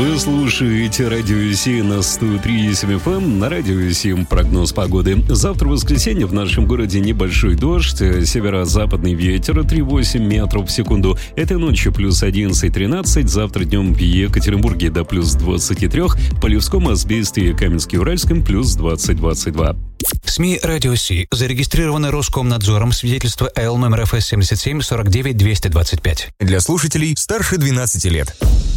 Вы слушаете Радио 7 на 103,7 FM. На Радио 7 прогноз погоды. Завтра воскресенье в нашем городе небольшой дождь. Северо-западный ветер 3,8 метров в секунду. Этой ночью плюс 11-13. Завтра днем в Екатеринбурге до плюс 23. Полевском, Асбесте и Каменске-Уральском плюс 20-22. СМИ «Радио Си» зарегистрированы Роскомнадзором, свидетельство АЛ номер ФС 77 49 225. Для слушателей старше 12 лет.